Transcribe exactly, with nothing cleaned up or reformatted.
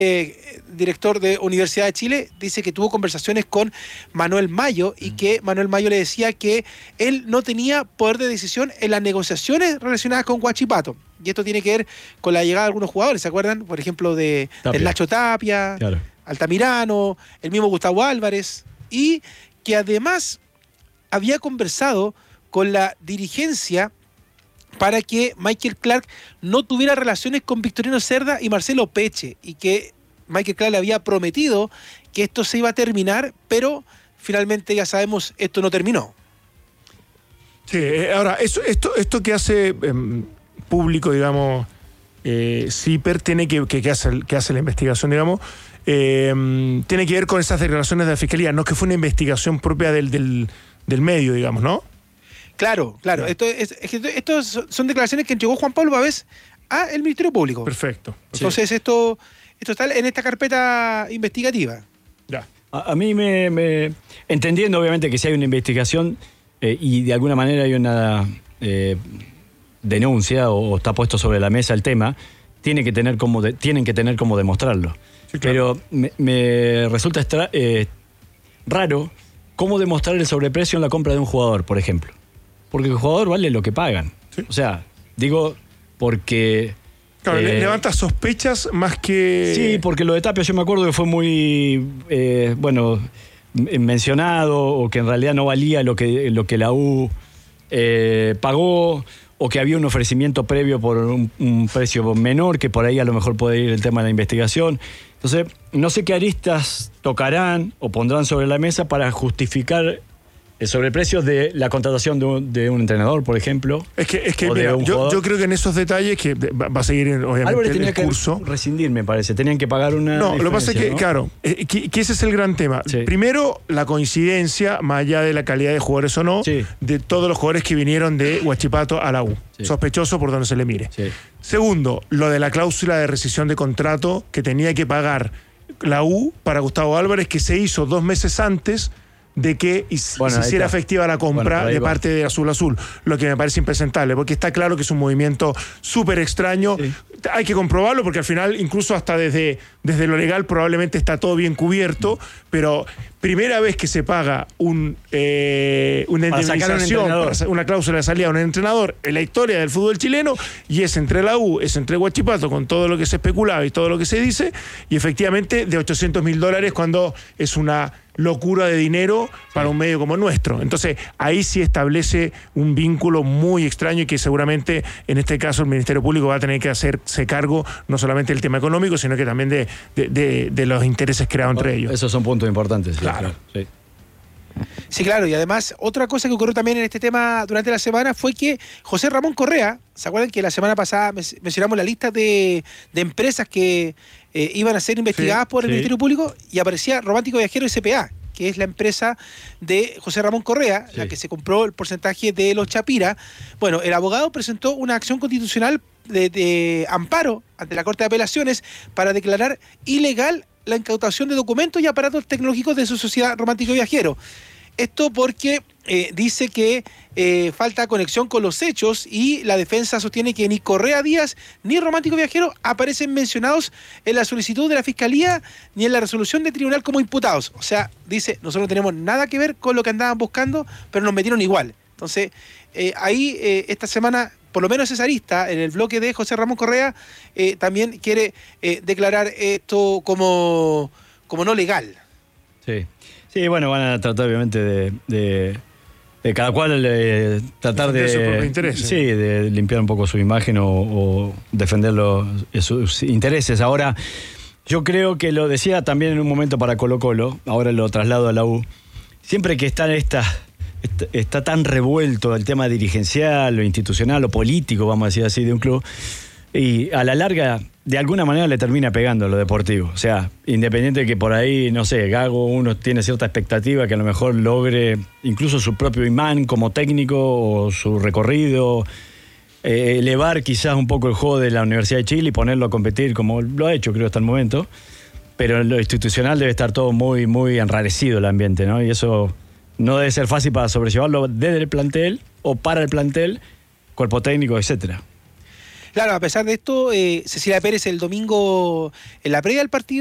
Eh, director de Universidad de Chile, dice que tuvo conversaciones con Manuel Mayo y que Manuel Mayo le decía que él no tenía poder de decisión en las negociaciones relacionadas con Huachipato. Y esto tiene que ver con la llegada de algunos jugadores, ¿se acuerdan? Por ejemplo, de del Nacho Tapia, claro. Altamirano, el mismo Gustavo Álvarez, y que además había conversado con la dirigencia para que Michael Clark no tuviera relaciones con Victorino Cerda y Marcelo Peche, y que Michael Clark le había prometido que esto se iba a terminar, pero finalmente ya sabemos, esto no terminó. Sí, eh, ahora, eso, esto, esto que hace eh, público, digamos, eh, CIPER, tiene que, que, que, hace, que hace la investigación, digamos, eh, tiene que ver con esas declaraciones de la Fiscalía, no que fue una investigación propia del, del, del medio, digamos, ¿no? Claro, claro. Esto, es, es que esto son declaraciones que entregó Juan Pablo Pavés al Ministerio Público. Perfecto. Entonces sí. esto, esto está en esta carpeta investigativa. Ya. A, a mí me, me... Entendiendo obviamente que si hay una investigación eh, y de alguna manera hay una eh, denuncia o, o está puesto sobre la mesa el tema, tiene que tener como de, tienen que tener como demostrarlo. Sí, claro. Pero me, me resulta extra, eh, raro cómo demostrar el sobreprecio en la compra de un jugador, por ejemplo. Porque el jugador vale lo que pagan. Sí. O sea, digo, porque... Claro, eh, levanta sospechas más que... Sí, porque lo de Tapia yo me acuerdo que fue muy, eh, bueno, mencionado, o que en realidad no valía lo que, lo que la U eh, pagó, o que había un ofrecimiento previo por un, un precio menor, que por ahí a lo mejor puede ir el tema de la investigación. Entonces, no sé qué aristas tocarán o pondrán sobre la mesa para justificar el sobreprecio de la contratación de un, de un entrenador, por ejemplo. Es que, es que mira, yo, yo creo que en esos detalles, que va, va a seguir obviamente Álvarez tenía el curso. Que rescindir, me parece. Tenían que pagar una. No, lo que pasa es que, ¿no? claro, eh, que, que ese es el gran tema. Sí. Primero, la coincidencia, más allá de la calidad de jugadores o no, sí. de todos los jugadores que vinieron de Huachipato a la U. Sí. Sospechoso por donde se le mire. Sí. Segundo, lo de la cláusula de rescisión de contrato que tenía que pagar la U para Gustavo Álvarez, que se hizo dos meses antes de que bueno, se hiciera efectiva la compra bueno, de parte de Azul Azul, lo que me parece impresentable, porque está claro que es un movimiento súper extraño. Sí. Hay que comprobarlo, porque al final, incluso hasta desde, desde lo legal, probablemente está todo bien cubierto, pero primera vez que se paga un, eh, una indemnización, para un una cláusula de salida a un entrenador en la historia del fútbol chileno, y es entre la U, es entre Huachipato, con todo lo que se especulaba y todo lo que se dice, y efectivamente de ochocientos mil dólares cuando es una locura de dinero para un medio como nuestro. Entonces, ahí sí establece un vínculo muy extraño y que seguramente, en este caso, el Ministerio Público va a tener que hacerse cargo no solamente del tema económico, sino que también de, de, de, de los intereses creados entre ellos. Esos son puntos importantes. Claro. claro sí. Sí, claro, y además otra cosa que ocurrió también en este tema durante la semana fue que José Ramón Correa, ¿se acuerdan que la semana pasada mencionamos la lista de, de empresas que eh, iban a ser investigadas sí, por el sí. Ministerio Público, y aparecía Romántico Viajero S P A, que es la empresa de José Ramón Correa, sí. la que se compró el porcentaje de los Chapira? Bueno, el abogado presentó una acción constitucional de, de amparo ante la Corte de Apelaciones para declarar ilegal la incautación de documentos y aparatos tecnológicos de su sociedad Romántico Viajero. Esto porque eh, dice que eh, falta conexión con los hechos, y la defensa sostiene que ni Correa Díaz ni Romántico Viajero aparecen mencionados en la solicitud de la Fiscalía ni en la resolución del tribunal como imputados. O sea, dice, nosotros no tenemos nada que ver con lo que andaban buscando, pero nos metieron igual. Entonces, eh, ahí eh, esta semana, por lo menos esa arista, en el bloque de José Ramón Correa, eh, también quiere eh, declarar esto como, como no legal. Sí. Sí, bueno, van a tratar obviamente de, de, de cada cual eh, tratar de, interés, sí, de limpiar un poco su imagen o, o defender los, sus intereses. Ahora, yo creo que lo decía también en un momento para Colo Colo, ahora lo traslado a la U, siempre que está esta, está, está tan revuelto el tema dirigencial, lo institucional, lo político, vamos a decir así, de un club, y a la larga, de alguna manera le termina pegando lo deportivo. O sea, independiente de que por ahí, no sé, Gago, uno tiene cierta expectativa que a lo mejor logre incluso su propio imán como técnico o su recorrido, eh, elevar quizás un poco el juego de la Universidad de Chile y ponerlo a competir como lo ha hecho, creo, hasta el momento. Pero en lo institucional debe estar todo muy, muy enrarecido el ambiente, ¿no? Y eso no debe ser fácil para sobrellevarlo desde el plantel o para el plantel, cuerpo técnico, etcétera. Claro, a pesar de esto, eh, Cecilia Pérez el domingo, en la previa del partido,